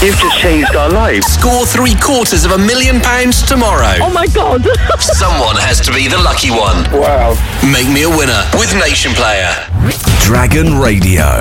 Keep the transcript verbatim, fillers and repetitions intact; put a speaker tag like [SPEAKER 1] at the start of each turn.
[SPEAKER 1] You've just changed our lives.
[SPEAKER 2] Score three quarters of a million pounds tomorrow.
[SPEAKER 3] Oh my God.
[SPEAKER 2] Someone has to be the lucky one.
[SPEAKER 1] Wow.
[SPEAKER 2] Make me a winner with Nation Player.
[SPEAKER 4] Dragon Radio.